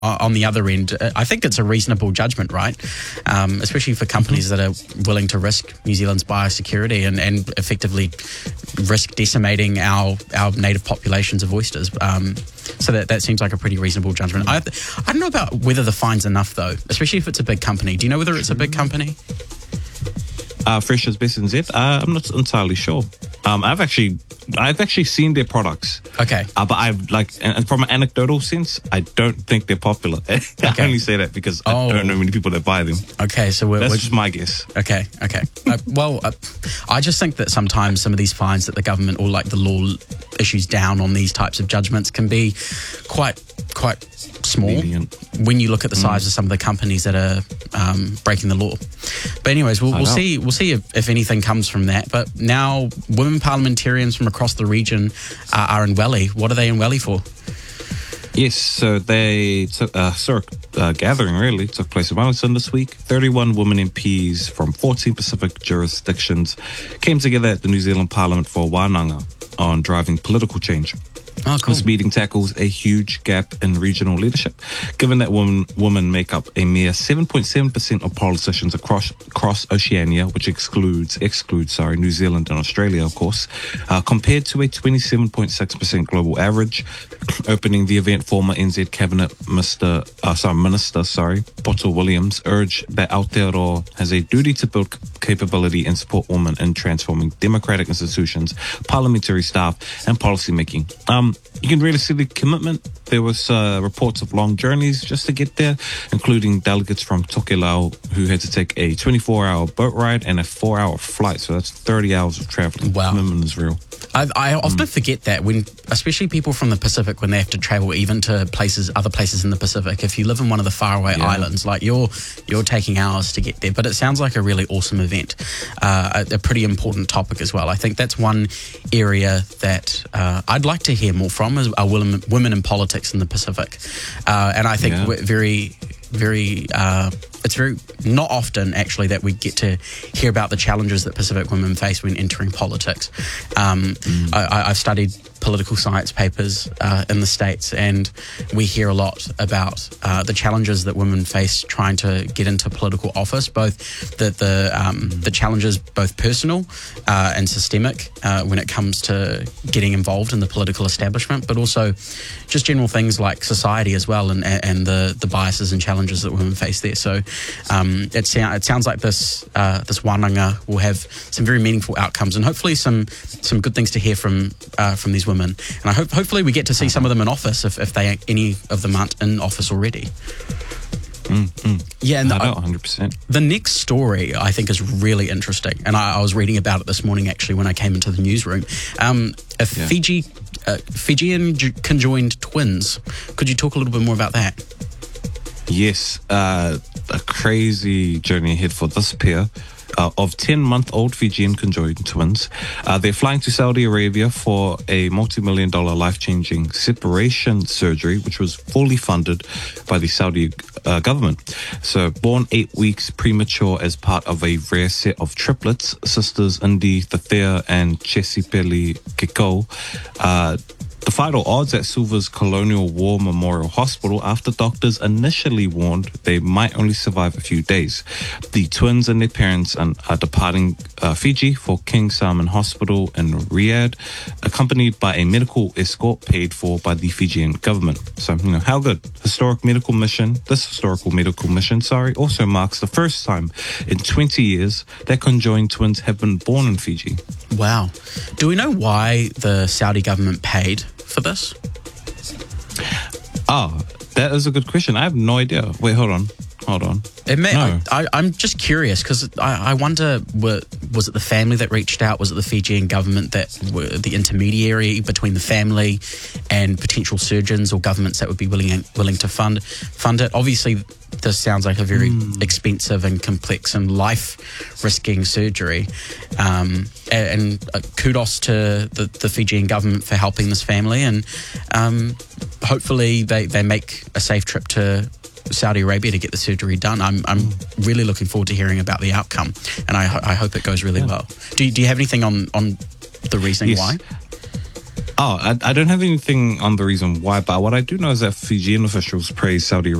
on the other end, I think it's a reasonable judgment, right? Especially for companies that are willing to risk New Zealand's biosecurity and effectively risk decimating our native populations of oysters. So that seems like a pretty reasonable judgment. I don't know about whether the fine's enough, though, especially if it's a big company. Do you know whether it's a big company? Freshers Best NZ, I'm not entirely sure. I've actually seen their products. Okay. But and from an anecdotal sense, I don't think they're popular. I only say that because I don't know many people that buy them. Okay, so that's just my guess. Okay. I just think that sometimes some of these fines that the government or like the law issues down on these types of judgments can be quite small when you look at the size of some of the companies that are breaking the law. But anyways, we'll see if anything comes from that. But now women parliamentarians from across the region are in Welly. What are they in Welly for? Yes, so they took a gathering really took place in Wellington this week. 31 women MPs from 14 Pacific jurisdictions came together at the New Zealand Parliament for wānanga on driving political change. Oh, cool. This meeting tackles a huge gap in regional leadership, given that women make up a mere 7.7% of politicians across Oceania, which excludes New Zealand and Australia, of course, compared to a 27.6% global average. Opening the event, former NZ Cabinet Minister Poto Williams urged that Aotearoa has a duty to build capability and support women in transforming democratic institutions, parliamentary staff, and policy making. You can really see the commitment. There was reports of long journeys just to get there, including delegates from Tokelau who had to take a 24-hour boat ride and a 4-hour flight. So that's 30 hours of traveling. Wow. Commitment is real. I often forget that when, especially people from the Pacific, when they have to travel even to other places in the Pacific. If you live in one of the faraway islands, like you're taking hours to get there. But it sounds like a really awesome event, a pretty important topic as well. I think that's one area that I'd like to hear more from is women in politics in the Pacific, and I think it's very not often actually that we get to hear about the challenges that Pacific women face when entering politics. I've studied political science papers in the States, and we hear a lot about the challenges that women face trying to get into political office, both the challenges, both personal and systemic, when it comes to getting involved in the political establishment, but also just general things like society as well, and the biases and challenges that women face there. So it sounds like this wānanga will have some very meaningful outcomes, and hopefully some good things to hear from these women. And I hopefully we get to see some of them in office if any of them aren't in office already. Yeah, and 100%. The next story I think is really interesting, and I was reading about it this morning actually when I came into the newsroom. Fijian conjoined twins. Could you talk a little bit more about that? Yes, a crazy journey ahead for this pair of 10-month-old Fijian conjoined twins. They're flying to Saudi Arabia for a multi-million-dollar life-changing separation surgery, which was fully funded by the Saudi government. So, born 8 weeks premature as part of a rare set of triplets, sisters Indi Thethea and Chesipeli Kiko, the final odds at Suva's Colonial War Memorial Hospital after doctors initially warned they might only survive a few days. The twins and their parents are departing Fiji for King Salman Hospital in Riyadh, accompanied by a medical escort paid for by the Fijian government. So, how good. This historical medical mission, also marks the first time in 20 years that conjoined twins have been born in Fiji. Wow. Do we know why the Saudi government paid for this? That is a good question. I have no idea. Wait, hold on. I'm just curious because I wonder, was it the family that reached out? Was it the Fijian government that were the intermediary between the family and potential surgeons or governments that would be willing to fund it? Obviously, this sounds like a very expensive and complex and life-risking surgery. And kudos to the Fijian government for helping this family, and hopefully they make a safe trip to Saudi Arabia to get the surgery done. I'm really looking forward to hearing about the outcome, and I hope it goes really well. Do you have anything on the reasoning why? I don't have anything on the reason why, but what I do know is that Fijian officials praise Saudi